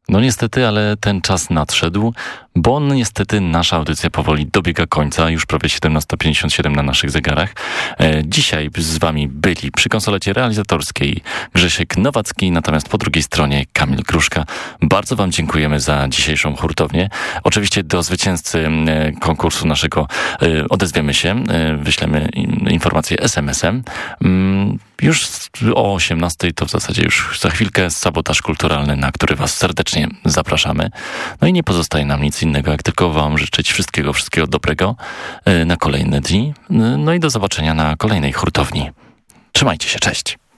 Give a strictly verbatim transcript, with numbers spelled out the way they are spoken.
No niestety, ale ten czas nadszedł, bo niestety nasza audycja powoli dobiega końca, już prawie siedemnasta pięćdziesiąt siedem na naszych zegarach. E, dzisiaj z wami byli przy konsolecie realizatorskiej Grzesiek Nowacki, natomiast po drugiej stronie Kamil Gruszka. Bardzo wam dziękujemy za dzisiejszą hurtownię. Oczywiście do zwycięzcy e, konkursu naszego e, odezwiemy się, e, wyślemy informację es em esem. Mm, już o osiemnastej to w zasadzie już za chwilkę sabotaż kulturalny, na który was serdecznie zapraszamy. No i nie pozostaje nam nic innego, jak tylko wam życzyć wszystkiego, wszystkiego dobrego na kolejne dni. No i do zobaczenia na kolejnej hurtowni. Trzymajcie się, cześć.